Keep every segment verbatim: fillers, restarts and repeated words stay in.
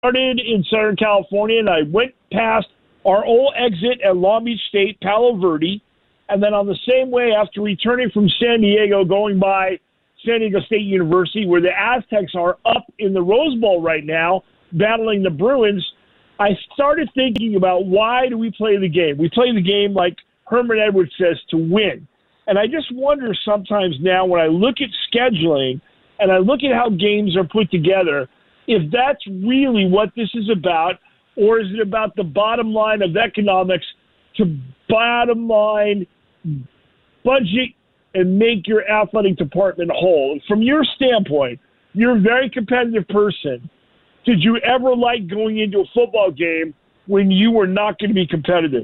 started in Southern California, and I went past our old exit at Long Beach State, Palo Verde, and then on the same way, after returning from San Diego, going by San Diego State University, where the Aztecs are up in the Rose Bowl right now, battling the Bruins, I started thinking about why do we play the game? We play the game, like Herman Edwards says, to win. And I just wonder sometimes now when I look at scheduling and I look at how games are put together, if that's really what this is about, or is it about the bottom line of economics to bottom line budget and make your athletic department whole? From your standpoint, you're a very competitive person. Did you ever like going into a football game when you were not going to be competitive?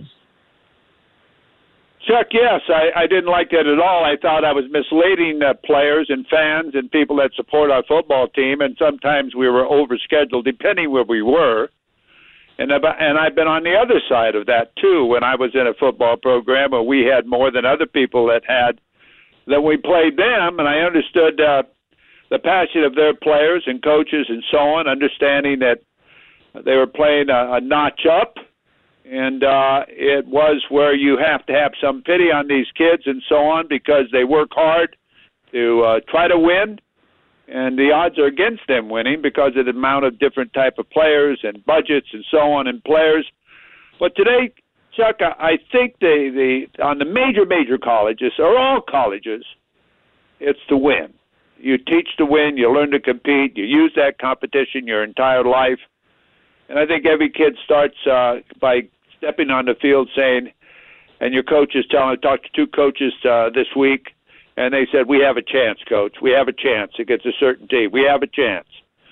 Chuck, yes, I, I didn't like that at all. I thought I was misleading uh, players and fans and people that support our football team, and sometimes we were overscheduled, depending where we were. And, about, and I've been on the other side of that, too, when I was in a football program where we had more than other people that had, that we played them, and I understood uh, the passion of their players and coaches and so on, understanding that they were playing a, a notch up. And uh, it was where you have to have some pity on these kids and so on because they work hard to uh, try to win, and the odds are against them winning because of the amount of different type of players and budgets and so on and players. But today, Chuck, I think the, the on the major, major colleges, or all colleges, it's to win. You teach to win, you learn to compete, you use that competition your entire life. And I think every kid starts uh, by stepping on the field saying, and your coach is telling, I talked to two coaches uh, this week, and they said, we have a chance, coach. We have a chance against a certain team. We have a chance.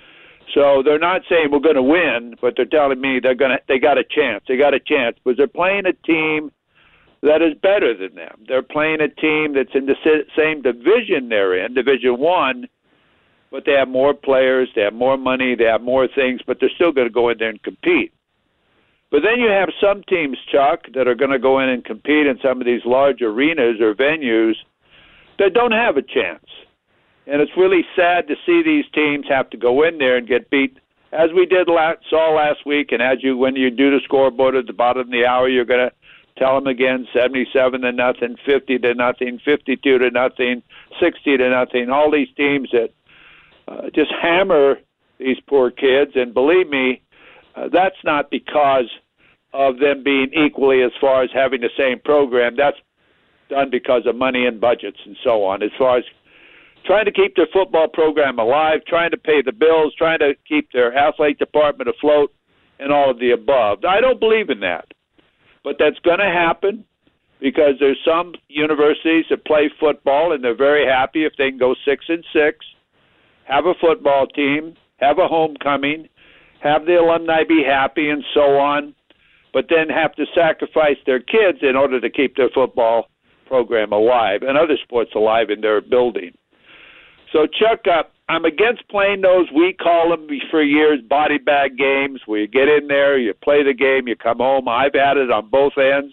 So they're not saying we're going to win, but they're telling me they're going to. They got a chance. They got a chance because they're playing a team that is better than them. They're playing a team that's in the same division they're in, Division One, but they have more players, they have more money, they have more things, but they're still going to go in there and compete. But then you have some teams, Chuck, that are going to go in and compete in some of these large arenas or venues that don't have a chance. And it's really sad to see these teams have to go in there and get beat, as we did last, saw last week, and as you when you do the scoreboard at the bottom of the hour, you're going to tell them again, seventy-seven to nothing, fifty to nothing, fifty-two to nothing, sixty to nothing, all these teams that uh, just hammer these poor kids. And believe me, uh, that's not because of them being equally as far as having the same program. That's done because of money and budgets and so on, as far as trying to keep their football program alive, trying to pay the bills, trying to keep their athletic department afloat, and all of the above. I don't believe in that. But that's going to happen because there's some universities that play football, and they're very happy if they can go six and six, have a football team, have a homecoming, have the alumni be happy and so on, but then have to sacrifice their kids in order to keep their football program alive and other sports alive in their building. So, Chuck, uh, I'm against playing those, we call them for years, body bag games, where you get in there, you play the game, you come home. I've had it on both ends.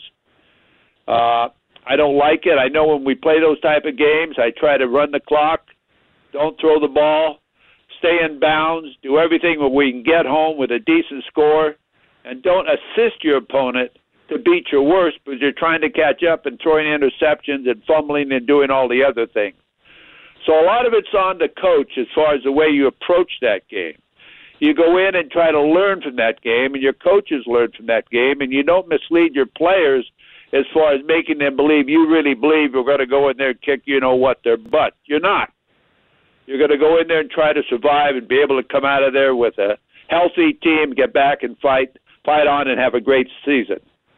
Uh, I don't like it. I know when we play those type of games, I try to run the clock, don't throw the ball, stay in bounds, do everything where we can get home with a decent score, and don't assist your opponent to beat your worst because you're trying to catch up and throwing interceptions and fumbling and doing all the other things. So a lot of it's on the coach as far as the way you approach that game. You go in and try to learn from that game, and your coaches learn from that game, and you don't mislead your players as far as making them believe you really believe you're going to go in there and kick you know what their butt. You're not. You're going to go in there and try to survive and be able to come out of there with a healthy team, get back and fight, fight on and have a great season.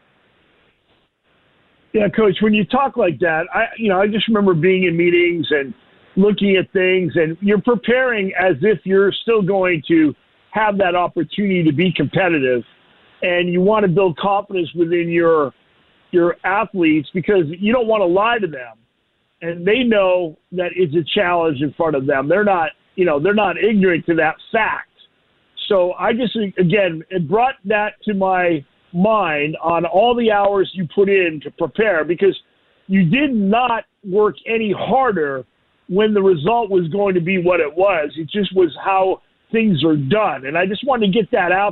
Yeah, Coach, when you talk like that, I you know, I just remember being in meetings and looking at things, and you're preparing as if you're still going to have that opportunity to be competitive, and you want to build confidence within your your athletes because you don't want to lie to them, and they know that it's a challenge in front of them. They're not, you know, they're not ignorant to that fact. So I just, again, it brought that to my mind on all the hours you put in to prepare because you did not work any harder when the result was going to be what it was. It just was how things are done. And I just wanted to get that out